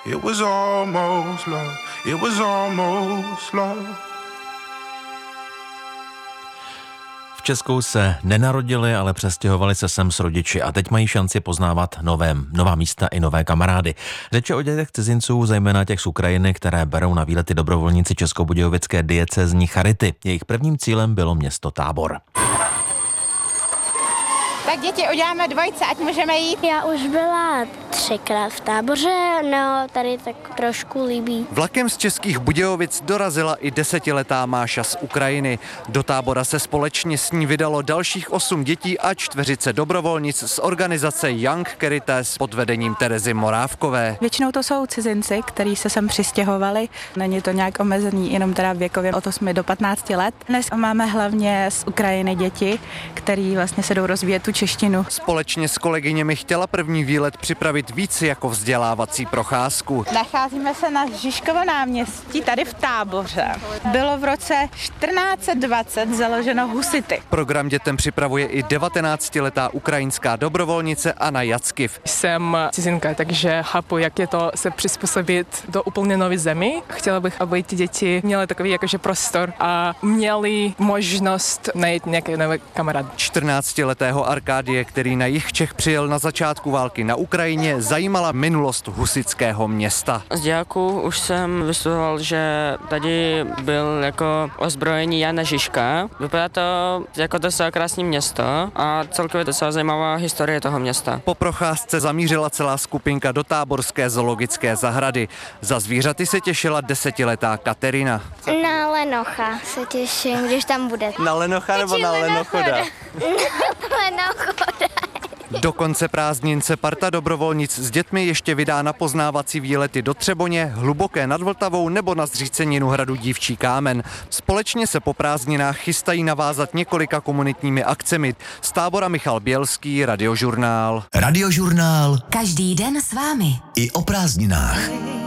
It was almost love. It was almost love. V Česku se nenarodili, ale přestěhovali se sem s rodiči a teď mají šanci poznávat nová místa i nové kamarády. Řeč je o dětech cizinců, zejména těch z Ukrajiny, které berou na výlety dobrovolníci Českobudějovické diecézní charity. Jejich prvním cílem bylo město Tábor. Tak děti, uděláme dvojce, ať můžeme jít. Já už byla 3krát v Táboře, no tady tak trošku líbí. Vlakem z Českých Budějovic dorazila i 10letá Máša z Ukrajiny. Do Tábora se společně s ní vydalo dalších 8 dětí a 4 dobrovolnic z organizace Young Caritas pod vedením Terezy Morávkové. Většinou to jsou cizinci, kteří se sem přistěhovali. Není to nějak omezený, jenom teda věkově od 8 do 15 let. Dnes máme hlavně z Ukrajiny děti, který vlastně se jdou rozvíjet tu češtinu. Společně s kolegyněmi chtěla první výlet připravit víc jako vzdělávací procházku. Nacházíme se na Žižkovo náměstí, tady v Táboře. Bylo v roce 1420 založeno husity. Program dětem připravuje i 19letá ukrajinská dobrovolnice Anna Jackiv. Jsem cizinka, takže chápu, jak je to se přizpůsobit do úplně nové zemi. Chtěla bych, aby ty děti měly takový jakože prostor a měli možnost najít nějaké nové kamarády. 14letého Arkádie, který na jih Čech přijel na začátku války na Ukrajině, zajímala minulost husitského města. Z dějáků už jsem vystudoval, že tady byl jako ozbrojení Jana Žižka. Vypadá to jako docela krásné město a celkově docela zajímavá historie toho města. Po procházce zamířila celá skupinka do táborské zoologické zahrady. Za zvířaty se těšila 10letá Katerina. Na lenocha se těším, když tam bude. Na lenocha nebo na lenochoda? Lenochoda. Do konce prázdnin se parta dobrovolnic s dětmi ještě vydá na poznávací výlety do Třeboně, Hluboké nad Vltavou nebo na zříceninu hradu Dívčí Kámen. Společně se po prázdninách chystají navázat několika komunitními akcemi. Z Tábora Michal Bělský, Radiožurnál. Radiožurnál. Každý den s vámi. I o prázdninách.